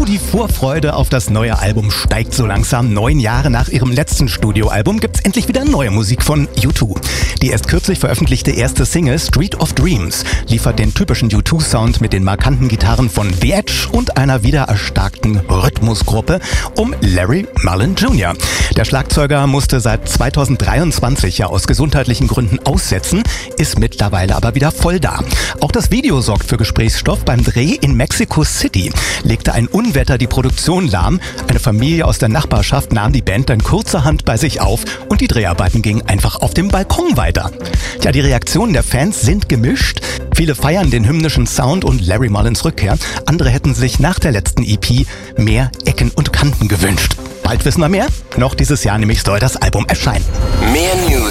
die Vorfreude auf das neue Album steigt so langsam. 9 Jahre nach ihrem letzten Studioalbum gibt's endlich wieder neue Musik von U2. Die erst kürzlich veröffentlichte erste Single Street of Dreams liefert den typischen U2-Sound mit den markanten Gitarren von The Edge und einer wiedererstarkten Rhythmusgruppe um Larry Mullen Jr. Der Schlagzeuger musste seit 2023 ja aus gesundheitlichen Gründen aussetzen, ist mittlerweile aber wieder voll da. Auch das Video sorgt für Gesprächsstoff. Beim Dreh in Mexico City legte ein Unwetter die Produktion lahm. Eine Familie aus der Nachbarschaft nahm die Band dann kurzerhand bei sich auf und die Dreharbeiten gingen einfach auf dem Balkon weiter. Tja, die Reaktionen der Fans sind gemischt. Viele feiern den hymnischen Sound und Larry Mullins Rückkehr. Andere hätten sich nach der letzten EP mehr Ecken und Kanten gewünscht. Bald wissen wir mehr. Noch dieses Jahr nämlich soll das Album erscheinen. Mehr News